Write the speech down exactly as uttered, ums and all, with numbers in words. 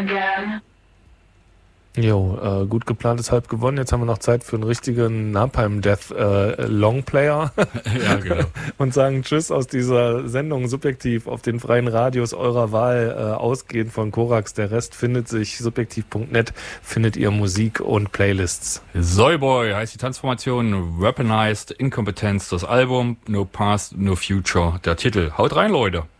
again. Jo, äh, gut geplant ist halb gewonnen. Jetzt haben wir noch Zeit für einen richtigen Napalm Death äh, Longplayer. Ja, genau. Und sagen Tschüss aus dieser Sendung subjektiv auf den freien Radios eurer Wahl, äh, ausgehend von Korax. Der Rest findet sich subjektiv punkt net, findet ihr Musik und Playlists. Soyboy heißt die Transformation, Weaponized, Inkompetenz, das Album, No Past, No Future, der Titel. Haut rein, Leute.